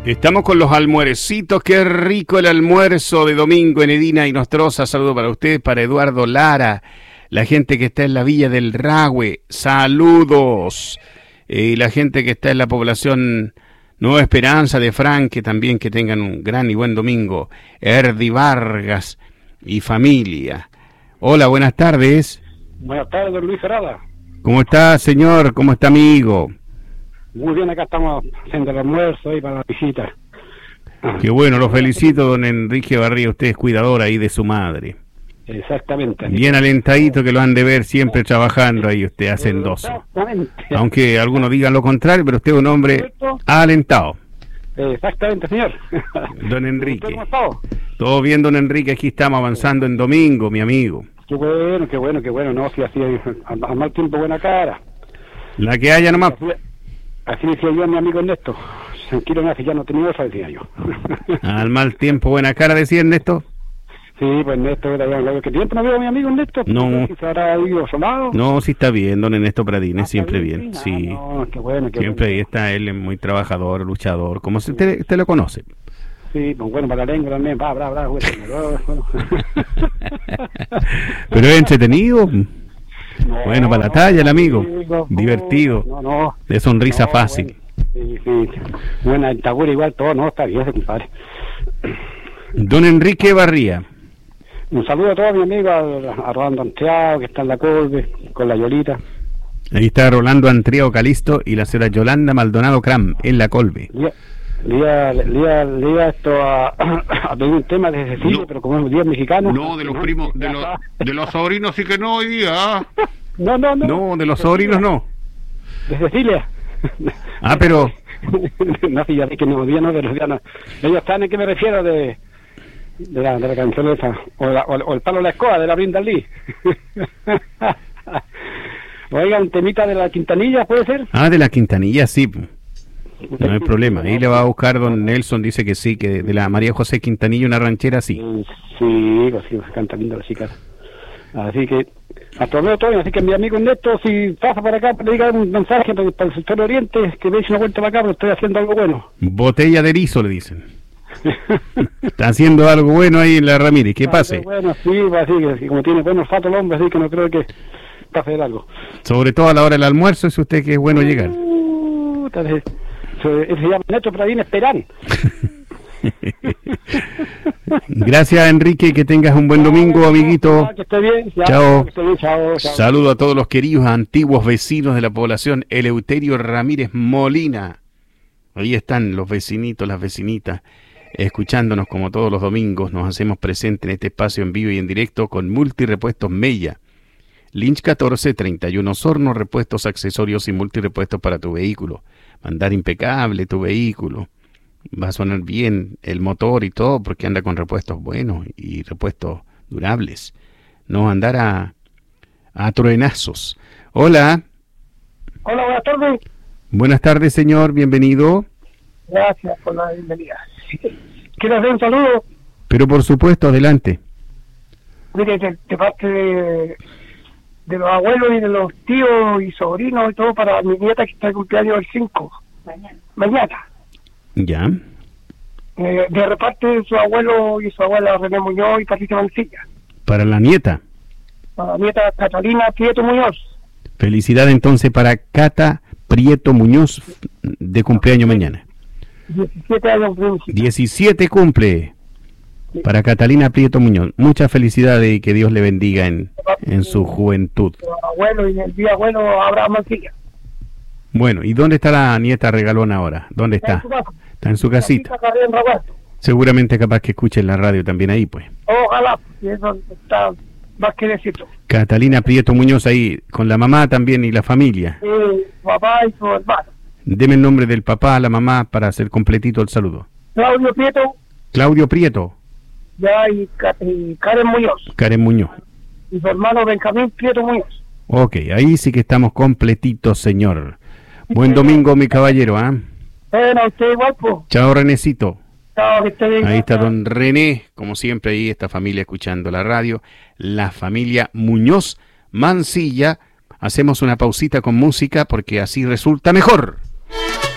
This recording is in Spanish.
Estamos con los almuercitos, qué rico el almuerzo de domingo en Edina y Nostroza. Saludo para ustedes, para Eduardo Lara, la gente que está en la Villa del Rahue, saludos. Y la gente que está en la población Nueva Esperanza de Franque también, que tengan un gran y buen domingo. Erdi Vargas y familia. Hola, buenas tardes. Buenas tardes, don Luis Ferrada. ¿Cómo está, señor? ¿Cómo está, amigo? Muy bien, acá estamos haciendo el almuerzo y para la visita. Qué bueno, lo felicito, don Enrique Barría, usted es cuidador ahí de su madre. Exactamente. Bien alentadito, que lo han de ver siempre trabajando ahí, usted hacendoso. Exactamente. Aunque algunos digan lo contrario, pero usted es un hombre alentado. Exactamente, señor. Don Enrique. ¿Cómo está? Todo bien, don Enrique, aquí estamos avanzando en domingo, mi amigo. Qué bueno, no, si así, al mal tiempo buena cara. La que haya nomás. Así decía yo a mi amigo Ernesto, tranquilo, nace, ya no tenía eso, decía yo. Al mal tiempo buena cara, decía Ernesto. Sí, pues Ernesto, ¿qué tiempo no veo a mi amigo Ernesto? No. ¿Si se habrá ido solado? No, sí está bien, don Ernesto Pradines, siempre bien, sí. sí. No, qué bueno. Siempre ahí está él, muy trabajador, luchador, como usted lo conoce. Sí, pues bueno, para la lengua también, bueno. Pero es entretenido. No, bueno, para la talla, el amigo. Divertido. No. De sonrisa fácil. Bueno, sí. Buena dentadura igual, todo, no, está bien, compadre. Don Enrique Barría. Un saludo a todos mis amigos, a Rolando Antriao, que está en la Colbe, con la Yolita. Ahí está Rolando Antriao Calisto y la señora Yolanda Maldonado Cram, en la Colbe. Lía esto a pedir un tema de Cecilia, pero como es un día mexicano. No, de los primos, de los sobrinos sí que no hoy día. No. No, de los sobrinos no. De Cecilia. Pero... no, sí, ya vi que no, día no, de los días no. Ellos saben a qué me refiero de la canción esa, o el palo de la escoba, de la Brinda Lee. Oiga, un temita de la Quintanilla, ¿puede ser? De la Quintanilla, sí. No hay problema, ahí le va a buscar don Nelson, dice que sí, que de la María José Quintanilla, una ranchera, sí. Sí, pues sí, canta lindo la chica. Así que, hasta luego todo, así que mi amigo Neto, si pasa por acá, le diga un mensaje para el sector oriente, que me eche una vuelta para acá, porque estoy haciendo algo bueno. Botella de erizo, le dicen. Está haciendo algo bueno ahí en la Ramírez, que pase. Bueno, sí, así que como tiene buen olfato el hombre, así que no creo que pase de algo. Sobre todo a la hora del almuerzo, es usted que es bueno llegar. Se llama Neto Pradines Perán. Gracias, Enrique, que tengas un buen domingo, amiguito. Que esté bien. Chao. Chao. Saludo a todos los queridos antiguos vecinos de la población Eleuterio Ramírez Molina. Ahí están los vecinitos, las vecinitas, escuchándonos como todos los domingos. Nos hacemos presentes en este espacio en vivo y en directo con Multirepuestos Mella. Lynch 14, 31 Osorno, repuestos, accesorios y multirepuestos para tu vehículo. Andar impecable tu vehículo. Va a sonar bien el motor y todo porque anda con repuestos buenos y repuestos durables. No andar a truenazos. Hola. Hola, buenas tardes. Buenas tardes, señor. Bienvenido. Gracias por la bienvenida. ¿Quieres hacer un saludo? Pero por supuesto, adelante. Mire, de parte de los abuelos y de los tíos y sobrinos y todo para mi nieta que está de cumpleaños el 5. Mañana. Ya. De reparte de su abuelo y su abuela René Muñoz y Patricia Mancilla. Para la nieta. Para la nieta Catalina Prieto Muñoz. Felicidad entonces para Cata Prieto Muñoz, de cumpleaños mañana. 17 años. 17 cumple. Para Catalina Prieto Muñoz. Muchas felicidades y que Dios le bendiga en su juventud. Su abuelo y el día abuelo Abraham Mancilla. Bueno, ¿y dónde está la nieta regalona ahora? ¿Dónde está? Está en su casita. Seguramente capaz que escuchen la radio también ahí, pues. Ojalá, y eso está más que decirlo. Catalina Prieto Muñoz ahí, con la mamá también y la familia. Sí, papá y su hermano. Deme el nombre del papá, la mamá, para hacer completito el saludo. Claudio Prieto. Claudio Prieto. Ya, y Karen Muñoz. Karen Muñoz. Y su hermano Benjamín Prieto Muñoz. Ok, ahí sí que estamos completitos, señor. Buen domingo, mi caballero, ¿ah? Bueno, usted igual, pues. Chao, Renecito. Chao, que esté bien. Ahí está don René, como siempre, ahí esta familia escuchando la radio. La familia Muñoz Mancilla. Hacemos una pausita con música porque así resulta mejor.